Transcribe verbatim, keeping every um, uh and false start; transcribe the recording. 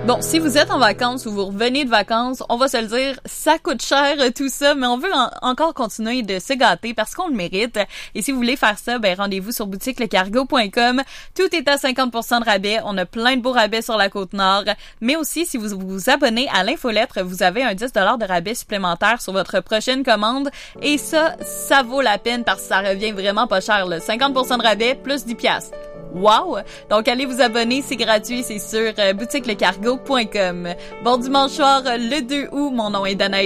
Bon, si vous êtes en vacances ou vous revenez de vacances, on va se le dire, ça coûte cher tout ça, mais on veut en- encore continuer de se gâter parce qu'on le mérite. Et si vous voulez faire ça, ben rendez-vous sur boutique le cargo point com. Tout est à cinquante pour cent de rabais. On a plein de beaux rabais sur la Côte-Nord. Mais aussi, si vous vous abonnez à l'infolettre, vous avez un dix dollars de rabais supplémentaire sur votre prochaine commande. Et ça, ça vaut la peine parce que ça revient vraiment pas cher, là. cinquante pour cent de rabais plus dix piastres. Wow! Donc, allez vous abonner, c'est gratuit, c'est sur euh, boutique le cargo point com. Bon dimanche soir, le deux août. Mon nom est Danaï.